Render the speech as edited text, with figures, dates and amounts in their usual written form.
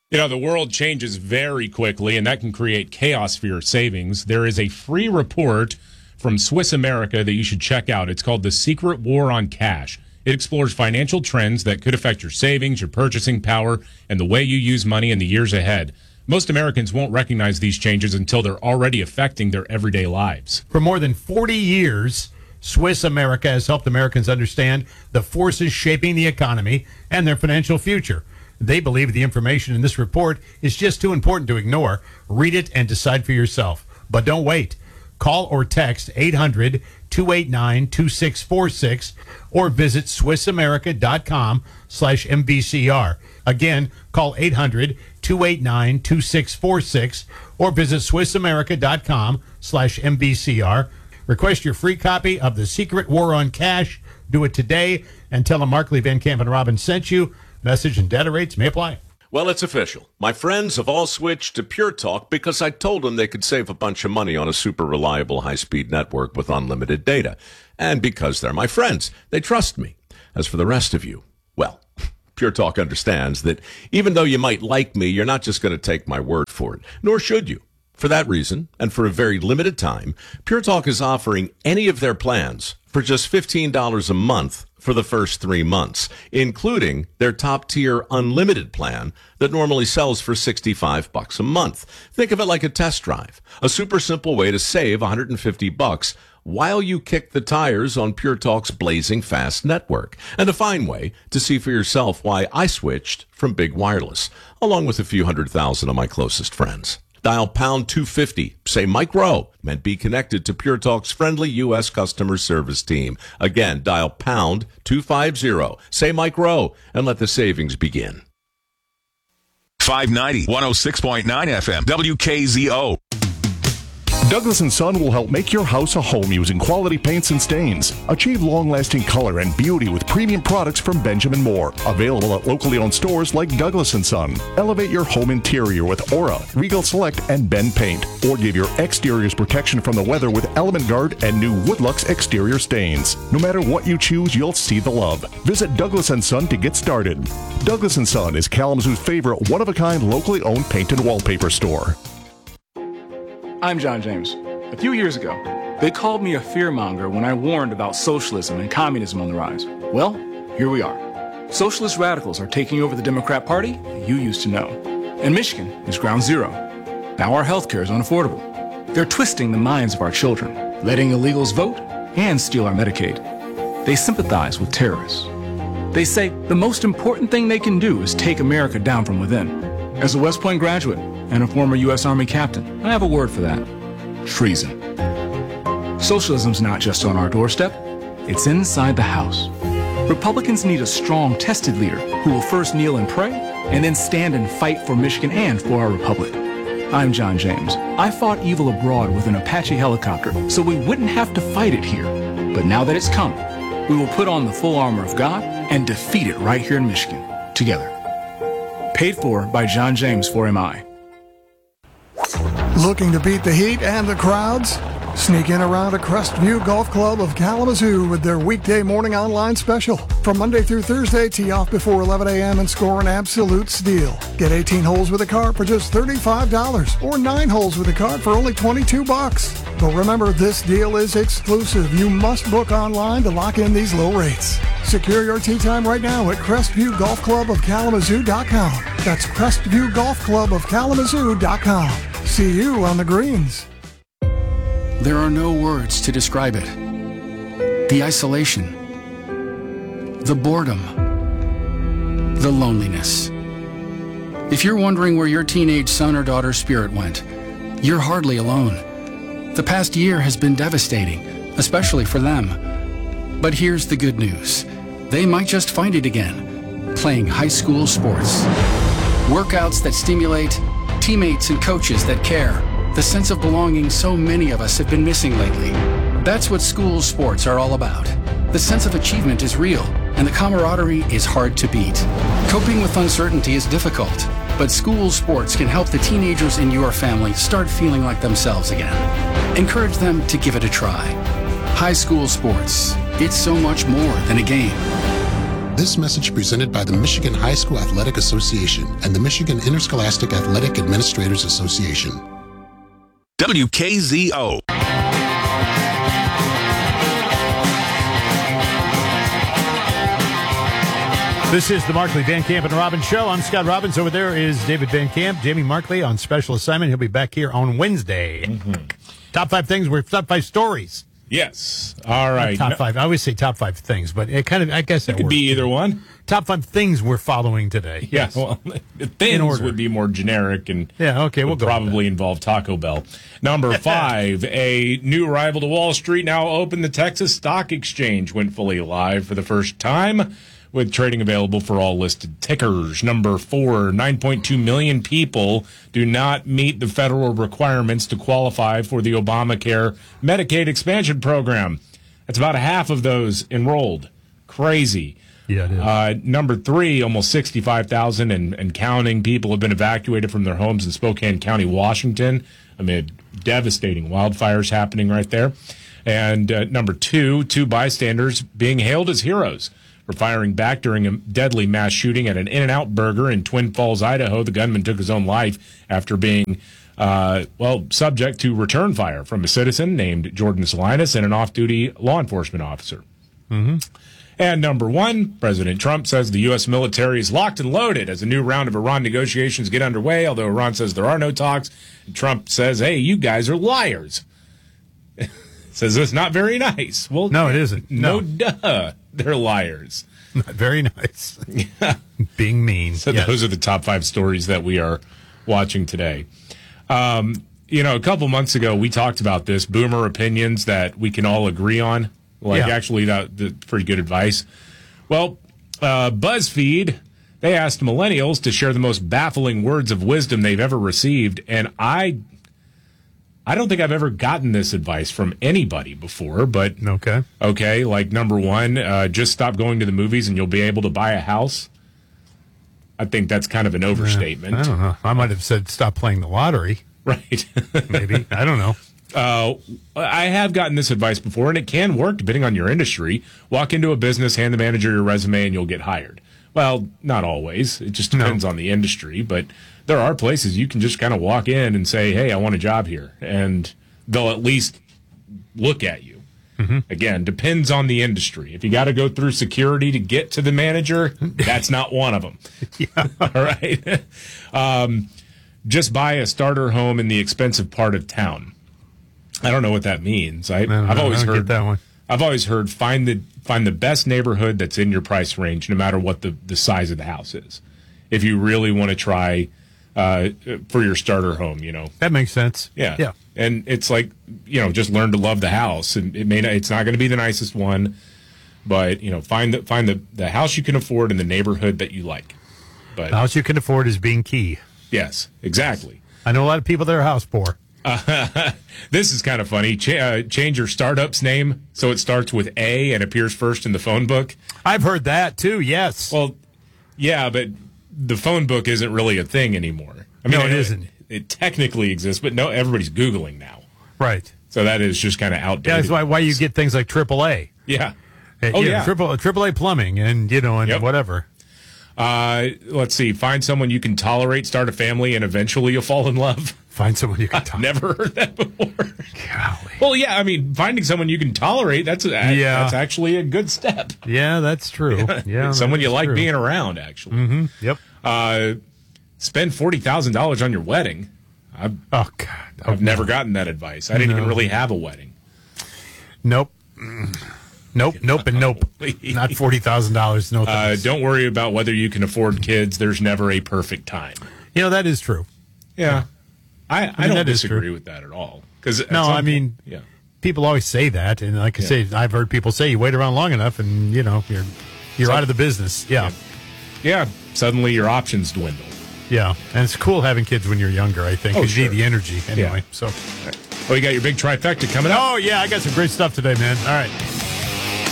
The world changes very quickly, and that can create chaos for your savings. There is a free report from Swiss America that you should check out. It's called The Secret War on Cash. It explores financial trends that could affect your savings, your purchasing power, and the way you use money in the years ahead. Most Americans won't recognize these changes until they're already affecting their everyday lives. For more than 40 years, Swiss America has helped Americans understand the forces shaping the economy and their financial future. They believe the information in this report is just too important to ignore. Read it and decide for yourself. But don't wait. Call or text 800-289-2646 or visit SwissAmerica.com/MBCR. Again, call 800-289-2646 or visit SwissAmerica.com/MBCR. Request your free copy of The Secret War on Cash. Do it today and tell them Markley, Van Camp, and Robin sent you. Message and data rates may apply. Well, it's official. My friends have all switched to Pure Talk because I told them they could save a bunch of money on a super reliable high-speed network with unlimited data. And because they're my friends, they trust me. As for the rest of you, well, Pure Talk understands that even though you might like me, you're not just going to take my word for it, nor should you. For that reason, and for a very limited time, Pure Talk is offering any of their plans for just $15 a month for the first 3 months, including their top-tier unlimited plan that normally sells for $65 a month. Think of it like a test drive, a super simple way to save $150 while you kick the tires on Pure Talk's blazing fast network, and a fine way to see for yourself why I switched from Big Wireless, along with a few 100,000 of my closest friends. Dial pound 250, say Mike Rowe, and be connected to Pure Talk's friendly U.S. customer service team. Again, dial pound 250, say Mike Rowe, and let the savings begin. 590, 106.9 FM, WKZO. Douglas & Son will help make your house a home using quality paints and stains. Achieve long-lasting color and beauty with premium products from Benjamin Moore. Available at locally owned stores like Douglas & Son. Elevate your home interior with Aura, Regal Select, and Ben Paint. Or give your exteriors protection from the weather with Element Guard and new Woodlux exterior stains. No matter what you choose, you'll see the love. Visit Douglas & Son to get started. Douglas & Son is Kalamazoo's favorite one-of-a-kind locally owned paint and wallpaper store. I'm John James. A few years ago, they called me a fearmonger when I warned about socialism and communism on the rise. Well, here we are. Socialist radicals are taking over the Democrat Party you used to know. And Michigan is ground zero. Now our healthcare is unaffordable. They're twisting the minds of our children, letting illegals vote and steal our Medicaid. They sympathize with terrorists. They say the most important thing they can do is take America down from within. As a West Point graduate and a former U.S. Army captain, I have a word for that. Treason. Socialism's not just on our doorstep, it's inside the house. Republicans need a strong, tested leader who will first kneel and pray, and then stand and fight for Michigan and for our republic. I'm John James. I fought evil abroad with an Apache helicopter so we wouldn't have to fight it here. But now that it's come, we will put on the full armor of God and defeat it right here in Michigan, together. Paid for by John James for MI. Looking to beat the heat and the crowds? Sneak in around a Crestview Golf Club of Kalamazoo with their weekday morning online special. From Monday through Thursday, tee off before 11 a.m. and score an absolute steal. Get 18 holes with a cart for just $35 or 9 holes with a cart for only $22. But remember, this deal is exclusive. You must book online to lock in these low rates. Secure your tee time right now at CrestviewGolfClubOfKalamazoo.com. That's CrestviewGolfClubOfKalamazoo.com. See you on the greens. There are no words to describe it. The isolation, the boredom, the loneliness. If you're wondering where your teenage son or daughter's spirit went, you're hardly alone. The past year has been devastating, especially for them. But here's the good news. They might just find it again, playing high school sports. Workouts that stimulate, teammates and coaches that care. The sense of belonging so many of us have been missing lately. That's what school sports are all about. The sense of achievement is real, and the camaraderie is hard to beat. Coping with uncertainty is difficult, but school sports can help the teenagers in your family start feeling like themselves again. Encourage them to give it a try. High school sports, it's so much more than a game. This message presented by the Michigan High School Athletic Association and the Michigan Interscholastic Athletic Administrators Association. WKZO. This is the Markley, Van Camp, and Robbins Show. I'm Scott Robbins. Over there is David Van Camp. Jamie Markley on special assignment. He'll be back here on Wednesday. Mm-hmm. Top 5 things. We're top 5 stories. Yes. All right. Top 5. I always say top 5 things, but it kind of, I guess it could be either one. Top 5 things we're following today. Yes. Yeah, well, things would be more generic and we'll probably involve Taco Bell. Number 5, a new rival to Wall Street now open. The Texas Stock Exchange went fully live for the first time, with trading available for all listed tickers. Number 4, 9.2 million people do not meet the federal requirements to qualify for the Obamacare Medicaid expansion program. That's about half of those enrolled. Crazy. Yeah, it is. Number 3, almost 65,000 and counting people have been evacuated from their homes in Spokane County, Washington, amid devastating wildfires happening right there. And number 2, 2 bystanders being hailed as heroes for firing back during a deadly mass shooting at an In-N-Out Burger in Twin Falls, Idaho. The gunman took his own life after being, subject to return fire from a citizen named Jordan Salinas and an off-duty law enforcement officer. Mm-hmm. And number 1, President Trump says the U.S. military is locked and loaded as a new round of Iran negotiations get underway, although Iran says there are no talks. And Trump says, hey, you guys are liars. Says it's not very nice. Well, no, it isn't. No, duh. They're liars. Not very nice. Being mean. So yes. Those are the top 5 stories that we are watching today. A couple months ago, we talked about this, boomer opinions that we can all agree on. Actually, that's pretty good advice. Well, BuzzFeed, they asked millennials to share the most baffling words of wisdom they've ever received, and I don't think I've ever gotten this advice from anybody before, but okay, like number 1, just stop going to the movies and you'll be able to buy a house. I think that's kind of an overstatement. I don't know. I might have said stop playing the lottery. Right. Maybe. I don't know. I have gotten this advice before, and it can work depending on your industry. Walk into a business, hand the manager your resume, and you'll get hired. Well, not always. It just depends on the industry, but there are places you can just kind of walk in and say, hey, I want a job here, and they'll at least look at you. Mm-hmm. Again, depends on the industry. If you got to go through security to get to the manager, that's not one of them. All right. Just buy a starter home in the expensive part of town. I don't know what that means. I've always heard that one. I've always heard find the best neighborhood that's in your price range, no matter what the size of the house is. If you really want to try for your starter home, that makes sense. Yeah. And it's like just learn to love the house, and it's not going to be the nicest one, but find the house you can afford in the neighborhood that you like. But the house you can afford is being key. Yes, exactly. I know a lot of people that are house poor. This is kind of funny. Change your startup's name so it starts with A and appears first in the phone book. I've heard that too, yes. Well, yeah, but the phone book isn't really a thing anymore. No, it isn't. It technically exists, but no, everybody's Googling now. Right. So that is just kind of outdated. Yeah, that's why you get things like AAA. Yeah. AAA plumbing and, whatever. Let's see. Find someone you can tolerate, start a family, and eventually you'll fall in love. Find someone you can tolerate. Never heard that before. Golly. Well, yeah, finding someone you can tolerate, that's actually a good step. Yeah, that's true. Yeah, someone you like being around, actually. Mm-hmm. Yep. Spend $40,000 on your wedding. I've never gotten that advice. I didn't even really have a wedding. Nope. Nope, and nope. Not $40,000. No thanks. Don't worry about whether you can afford kids. There's never a perfect time. That is true. Yeah. I don't disagree with that at all. People always say that, and like I say, I've heard people say you wait around long enough, and you're out of the business. Yeah. Suddenly your options dwindle. Yeah, and it's cool having kids when you're younger, I think, because you need the energy anyway. So, you got your big trifecta coming up. Oh yeah, I got some great stuff today, man. All right.